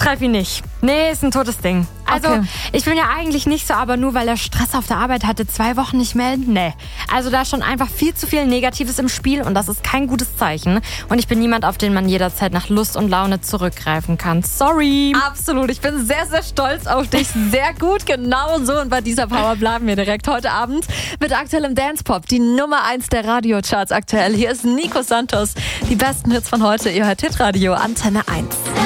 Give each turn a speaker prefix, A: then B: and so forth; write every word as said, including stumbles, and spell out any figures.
A: greife ihn nicht. Nee, ist ein totes Ding. Also,
B: Okay.
A: ich bin ja eigentlich nicht so, aber nur weil er Stress auf der Arbeit hatte, zwei Wochen nicht melden? Nee. Also da ist schon einfach viel zu viel Negatives im Spiel und das ist kein gutes Zeichen. Und ich bin niemand, auf den man jederzeit nach Lust und Laune zurückgreifen kann. Sorry.
B: Absolut, ich bin sehr, sehr stolz auf dich. Sehr gut, genau so. Und bei dieser Power bleiben wir direkt heute Abend mit aktuellem Dance-Pop. Die Nummer eins der Radiocharts aktuell. Hier ist Nico Santos. Die besten Hits von heute. Ihr hört Hitradio Antenne eins.